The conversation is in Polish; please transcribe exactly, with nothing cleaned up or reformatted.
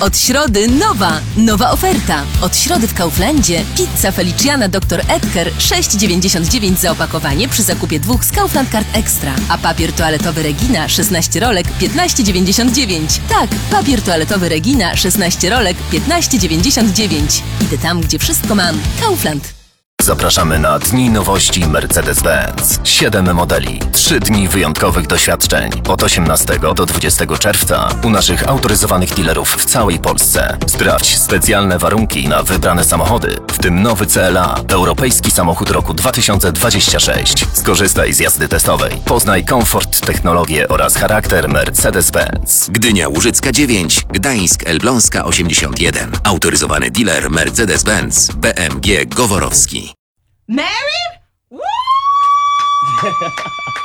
Od środy nowa, nowa oferta. Od środy w Kauflandzie pizza Feliciana doktor Edgar sześć dziewięćdziesiąt dziewięć za opakowanie przy zakupie dwóch z Kaufland Card Extra. A papier toaletowy Regina szesnaście rolek piętnaście dziewięćdziesiąt dziewięć. Tak, papier toaletowy Regina szesnaście rolek piętnaście dziewięćdziesiąt dziewięć. Idę tam, gdzie wszystko mam. Kaufland. Zapraszamy na Dni Nowości Mercedes-Benz. Siedem modeli, trzy dni wyjątkowych doświadczeń. Od osiemnastego do dwudziestego czerwca u naszych autoryzowanych dealerów w całej Polsce. Sprawdź specjalne warunki na wybrane samochody, w tym nowy C L A, europejski samochód roku dwa tysiące dwudziesty szósty. Skorzystaj z jazdy testowej. Poznaj komfort, technologię oraz charakter Mercedes-Benz. Gdynia Łużycka dziewięć, Gdańsk Elbląska osiemdziesiąt jeden. Autoryzowany dealer Mercedes-Benz B M G Goworowski. Married? Woo!